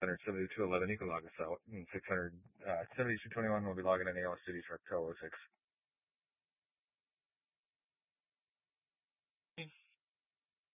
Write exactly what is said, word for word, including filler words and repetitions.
hundred seventy-two eleven, you can log us out. And six hundred, uh, seventy-two twenty-one will be logging in A L S City Truck to oh six.